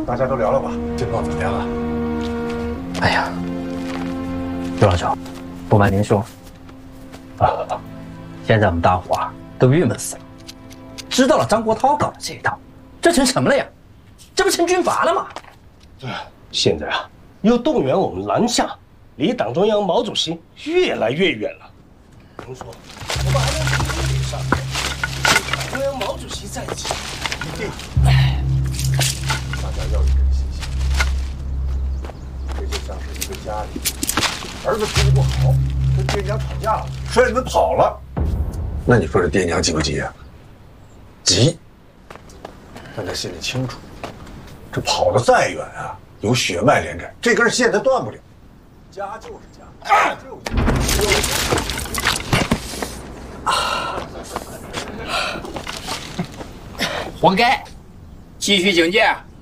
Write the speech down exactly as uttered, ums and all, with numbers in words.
大家都聊聊吧，近况怎么样了？ 哎呀，刘老九，不瞒您说，啊，现在我们大伙啊都郁闷死了。知道了张国焘搞的这一套，这成什么了呀？这不成军阀了吗？ 对，现在啊，又动员我们南下，离党中央毛主席越来越远了。听说我们还能从地理上跟党中央毛主席在一起。 一定，哎，大家要有这个信心。这就像是一个家里，儿子脾气不好，跟爹娘吵架了，摔门跑了，那你说这爹娘急不急啊？急，但他心里清楚，这跑得再远啊，有血脉连着，这根线他断不了。家就是家，家就是家。啊！ 活该！继续警戒。